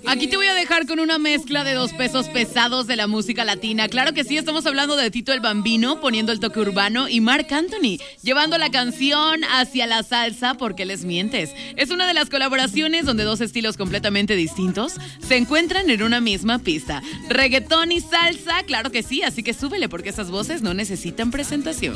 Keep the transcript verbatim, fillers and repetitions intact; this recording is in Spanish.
Aquí te voy a dejar con una mezcla de dos pesos pesados de la música latina. Claro que sí, estamos hablando de Tito el Bambino poniendo el toque urbano y Marc Anthony llevando la canción hacia la salsa porque les mientes. Es una de las colaboraciones donde dos estilos completamente distintos se encuentran en una misma pista. Reggaetón y salsa, claro que sí, así que súbele porque esas voces no necesitan presentación.